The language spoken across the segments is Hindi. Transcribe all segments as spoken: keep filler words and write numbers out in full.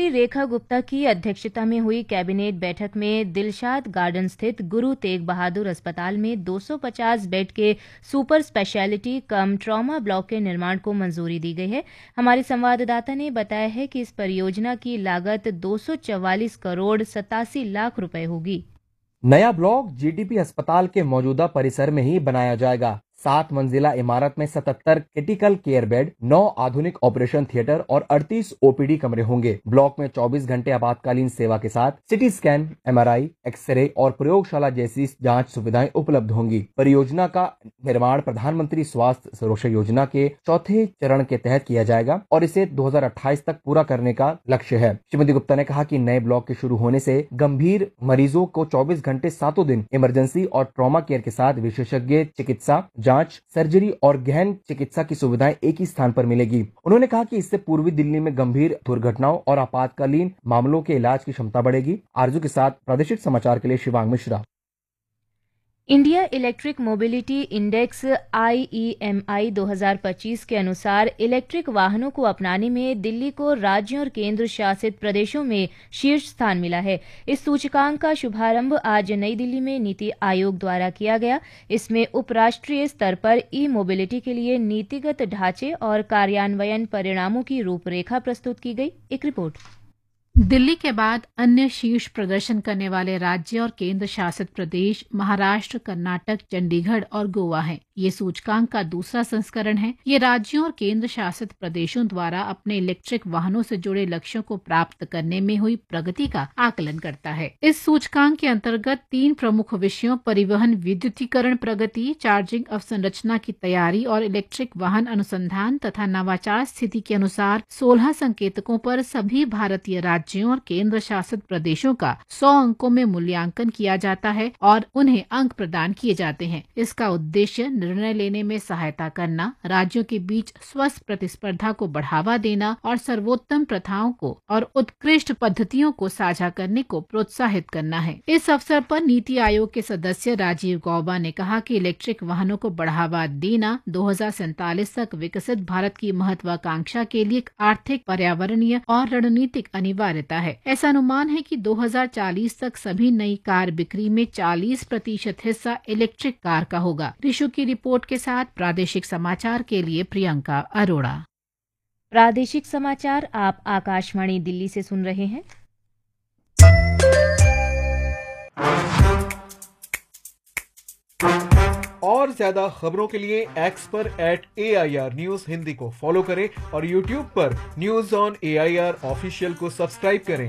मंत्री रेखा गुप्ता की अध्यक्षता में हुई कैबिनेट बैठक में दिलशाद गार्डन स्थित गुरु तेग बहादुर अस्पताल में दो सौ पचास बेड के सुपर स्पेशलिटी कम ट्रॉमा ब्लॉक के निर्माण को मंजूरी दी गई है। हमारे संवाददाता ने बताया है कि इस परियोजना की लागत दो सौ चौवालीस करोड़ सतासी लाख रुपए होगी। नया ब्लॉक जीटीपी अस्पताल के मौजूदा परिसर में ही बनाया जाएगा। सात मंजिला इमारत में सतहत्तर क्रिटिकल केयर बेड, नौ आधुनिक ऑपरेशन थिएटर और अड़तीस ओपीडी कमरे होंगे। ब्लॉक में चौबीस घंटे आपातकालीन सेवा के साथ सिटी स्कैन, एमआरआई, एक्सरे और प्रयोगशाला जैसी जांच सुविधाएं उपलब्ध होंगी। परियोजना का निर्माण प्रधानमंत्री स्वास्थ्य सुरक्षा योजना के चौथे चरण के तहत किया जाएगा और इसे दो हजार अट्ठाईस तक पूरा करने का लक्ष्य है। श्रीमती गुप्ता ने कहा कि नए ब्लॉक के शुरू होने से गंभीर मरीजों को चौबीस घंटे सातों दिन इमरजेंसी और ट्रॉमा केयर के साथ विशेषज्ञ चिकित्सा, जांच, सर्जरी और गहन चिकित्सा की सुविधाएं एक ही स्थान पर मिलेगी। उन्होंने कहा कि इससे पूर्वी दिल्ली में गंभीर दुर्घटनाओं और आपातकालीन मामलों के इलाज की क्षमता बढ़ेगी। आरजू के साथ प्रादेशिक समाचार के लिए Shivang Mishra. India electric mobility index आई ई एम आई दो हज़ार पच्चीस के अनुसार इलेक्ट्रिक वाहनों को अपनाने में दिल्ली को राज्यों और केंद्र शासित प्रदेशों में शीर्ष स्थान मिला है। इस सूचकांक का शुभारंभ आज नई दिल्ली में नीति आयोग द्वारा किया गया। इसमें उपराष्ट्रीय स्तर पर ई मोबिलिटी के लिए नीतिगत ढांचे और कार्यान्वयन परिणामों की रूपरेखा प्रस्तुत की गई। एक रिपोर्ट। दिल्ली के बाद अन्य शीर्ष प्रदर्शन करने वाले राज्य और केंद्र शासित प्रदेश महाराष्ट्र, कर्नाटक, चंडीगढ़ और गोवा हैं। ये सूचकांक का दूसरा संस्करण है। ये राज्यों और केंद्र शासित प्रदेशों द्वारा अपने इलेक्ट्रिक वाहनों से जुड़े लक्ष्यों को प्राप्त करने में हुई प्रगति का आकलन करता है। इस सूचकांक के अंतर्गत तीन प्रमुख विषयों परिवहन विद्युतीकरण प्रगति, चार्जिंग अवसंरचना की तैयारी और इलेक्ट्रिक वाहन अनुसंधान तथा नवाचार स्थिति के अनुसार सोलह संकेतकों पर सभी भारतीय राज्यों और केंद्र शासित प्रदेशों का सौ अंकों में मूल्यांकन किया जाता है और उन्हें अंक प्रदान किए जाते हैं। इसका उद्देश्य निर्णय लेने में सहायता करना, राज्यों के बीच स्वस्थ प्रतिस्पर्धा को बढ़ावा देना और सर्वोत्तम प्रथाओं को और उत्कृष्ट पद्धतियों को साझा करने को प्रोत्साहित करना है। इस अवसर पर नीति आयोग के सदस्य राजीव गौबा ने कहा कि इलेक्ट्रिक वाहनों को बढ़ावा देना दो हजार सैंतालीस तक विकसित भारत की महत्वाकांक्षा के लिए एक आर्थिक, पर्यावरणीय और रणनीतिक अनिवार्यता है। ऐसा अनुमान है कि दो हजार चालीस तक सभी नई कार बिक्री में चालीस प्रतिशत हिस्सा इलेक्ट्रिक कार का होगा। ऋषु की रिपोर्ट के साथ प्रादेशिक समाचार के लिए प्रियंका अरोड़ा। प्रादेशिक समाचार आप आकाशवाणी दिल्ली से सुन रहे हैं। और ज्यादा खबरों के लिए एक्स पर eight A I R news Hindi को फॉलो करें और यूट्यूब पर news on A I R official को सब्सक्राइब करें।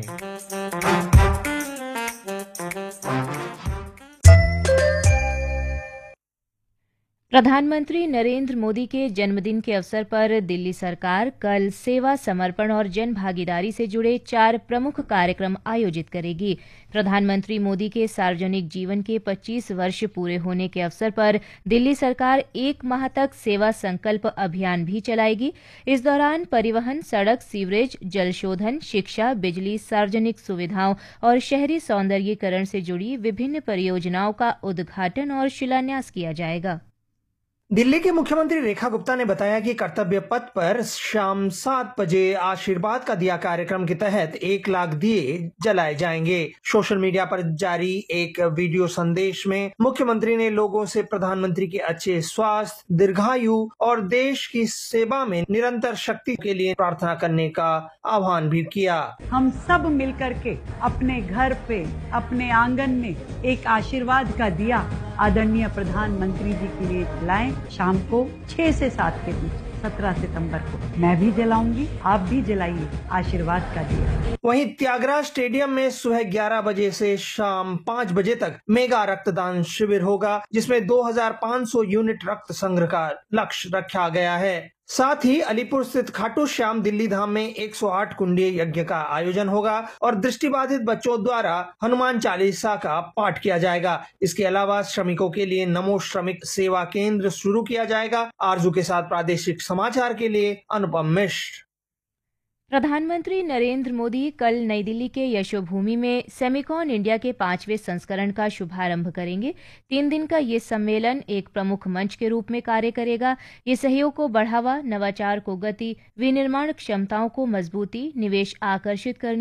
प्रधानमंत्री नरेंद्र मोदी के जन्मदिन के अवसर पर दिल्ली सरकार कल सेवा, समर्पण और जन भागीदारी से जुड़े चार प्रमुख कार्यक्रम आयोजित करेगी। प्रधानमंत्री मोदी के सार्वजनिक जीवन के पच्चीस वर्ष पूरे होने के अवसर पर दिल्ली सरकार एक माह तक सेवा संकल्प अभियान भी चलाएगी। इस दौरान परिवहन, सड़क, सीवरेज, जल शोधन, शिक्षा, बिजली, सार्वजनिक सुविधाओं और शहरी सौंदर्यीकरण से जुड़ी विभिन्न परियोजनाओं का उद्घाटन और शिलान्यास किया जाएगा। दिल्ली के मुख्यमंत्री रेखा गुप्ता ने बताया कि कर्तव्य पथ पर शाम सात बजे आशीर्वाद का दिया कार्यक्रम के तहत एक लाख दिए जलाए जाएंगे। सोशल मीडिया पर जारी एक वीडियो संदेश में मुख्यमंत्री ने लोगों से प्रधानमंत्री के अच्छे स्वास्थ्य, दीर्घायु और देश की सेवा में निरंतर शक्ति के लिए प्रार्थना करने का आह्वान भी किया। हम सब मिलकर के अपने घर पे, अपने आंगन में एक आशीर्वाद का दिया आदरणीय प्रधानमंत्री जी के लिए जलाएं। शाम को छह से सात के बीच सत्रह सितंबर को मैं भी जलाऊंगी, आप भी जलाइए आशीर्वाद का दिया। वहीं त्यागराज स्टेडियम में सुबह ग्यारह बजे से शाम पाँच बजे तक मेगा रक्तदान शिविर होगा, जिसमें दो हजार पाँच सौ यूनिट रक्त संग्रह का लक्ष्य रखा गया है। साथ ही अलीपुर स्थित खाटू श्याम दिल्ली धाम में एक सौ आठ कुंडीय यज्ञ का आयोजन होगा और दृष्टिबाधित बच्चों द्वारा हनुमान चालीसा का पाठ किया जाएगा। इसके अलावा श्रमिकों के लिए नमो श्रमिक सेवा केंद्र शुरू किया जाएगा। आरजू के साथ प्रादेशिक समाचार के लिए अनुपम मिश्र। प्रधानमंत्री नरेंद्र मोदी कल नई दिल्ली के यशोभूमि में सेमिकॉन इंडिया के पांचवें संस्करण का शुभारंभ करेंगे। तीन दिन का ये सम्मेलन एक प्रमुख मंच के रूप में कार्य करेगा। ये सहयोग को बढ़ावा, नवाचार को गति, विनिर्माण क्षमताओं को मजबूती, निवेश आकर्षित करने